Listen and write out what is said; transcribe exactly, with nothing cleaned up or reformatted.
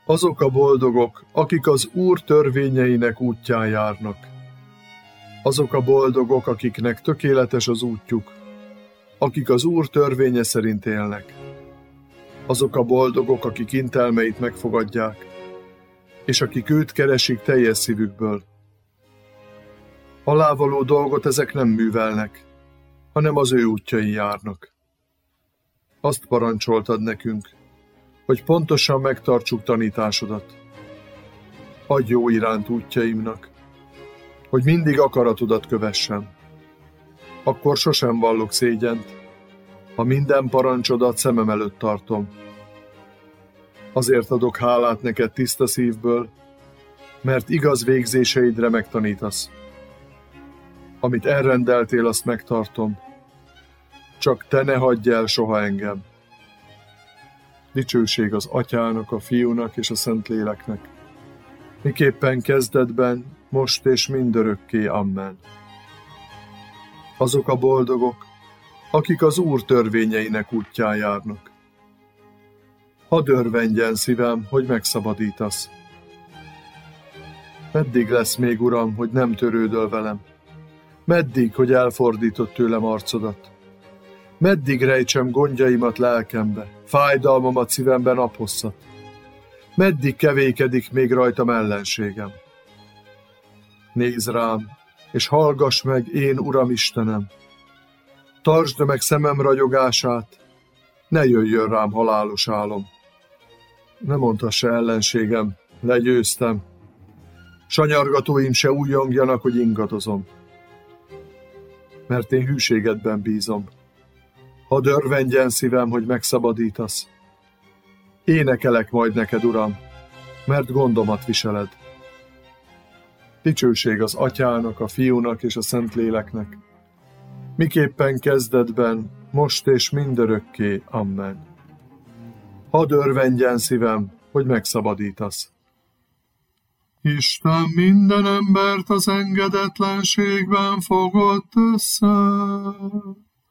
Azok a boldogok, akik az Úr törvényeinek útján járnak. Azok a boldogok, akiknek tökéletes az útjuk, akik az Úr törvénye szerint élnek. Azok a boldogok, akik intelmeit megfogadják, és akik őt keresik teljes szívükből. Alávaló dolgot ezek nem művelnek, hanem az ő útjain járnak. Azt parancsoltad nekünk, hogy pontosan megtartsuk tanításodat. Adj jó iránt útjaimnak, hogy mindig akaratodat kövessem. Akkor sosem vallok szégyent, ha minden parancsodat szemem előtt tartom. Azért adok hálát neked tiszta szívből, mert igaz végzéseidre megtanítasz. Amit elrendeltél, azt megtartom. Csak te ne hagyj el soha engem. Dicsőség az Atyának, a Fiúnak és a Szentléleknek, miképpen kezdetben, most és mindörökké. Amen. Azok a boldogok, akik az Úr törvényeinek útján járnak. Hadd örvendjen szívem, hogy megszabadítasz. Meddig lesz még, Uram, hogy nem törődöl velem? Meddig, hogy elfordított tőlem arcodat? Meddig rejtsem gondjaimat lelkembe, fájdalmamat szívemben naphosszat? Meddig kevékedik még rajtam ellenségem? Nézd rám, és hallgass meg, én Uram Istenem! Tartsd meg szemem ragyogását, ne jöjjön rám halálos álom. Ne mondhassa ellenségem, legyőztem. Sanyargatóim se újjongjanak, hogy ingadozom. Mert én hűségedben bízom. Hadd örvendjen szívem, hogy megszabadítasz. Énekelek majd neked, Uram, mert gondomat viseled. Dicsőség az Atyának, a Fiúnak és a Szentléleknek, miképpen kezdetben, most és mindörökké. Amen. Hadd örvendjen szívem, hogy megszabadítasz. Isten minden embert az engedetlenségben fogott össze.